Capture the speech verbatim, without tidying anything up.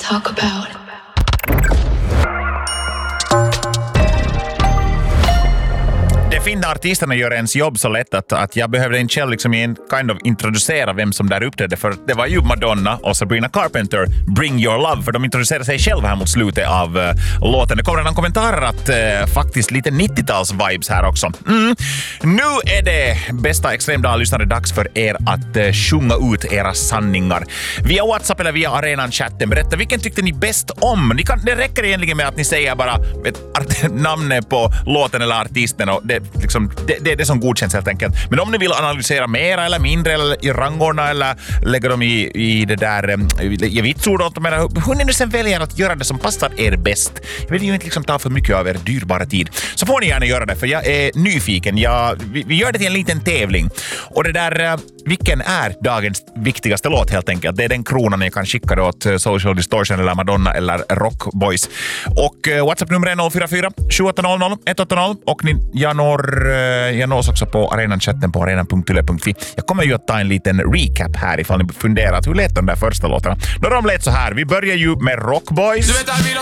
talk about. Det fina artisterna gör ens jobb så lätt att, att jag behövde inte själv liksom en kind of introducera vem som där uppträdde, för det var ju Madonna och Sabrina Carpenter, Bring Your Love, för de introducerade sig själva här mot slutet av uh, låten. Det kommer en kommentarer att uh, faktiskt lite nittio-tals-vibes här också. Mm. Nu är det bästa Extremdag-lyssnare dags för er att uh, sjunga ut era sanningar. Via WhatsApp eller via arenan-chatten. Berätta, vilken tyckte ni bäst om? Ni kan, det räcker egentligen med att ni säger bara vet, namnet på låten eller artisten och det Liksom, det, det är det som godkänns helt enkelt. Men om ni vill analysera mera eller mindre eller i rangorna eller lägga dem i, i det där i vitsord åt dem, hur ni nu sen väljer att göra det som passar er bäst. Jag vill ju inte liksom ta för mycket av er dyrbara tid. Så får ni gärna göra det, för jag är nyfiken. Jag, vi, vi gör det till en liten tävling. Och det där, vilken är dagens viktigaste låt helt enkelt? Det är den kronan jag kan skicka då åt Social Distortion eller Madonna eller Rock Boys. Och WhatsApp-numret är noll fyra fyra sju åtta noll noll ett åtta noll och ni, jag når Jag nås också på arenan-chatten på arenan punkt yle punkt fi. Jag kommer ju att ta en liten recap här ifall ni funderar hur lät de där första låtarna. Då de lät så här. Vi börjar ju med Rock Boys.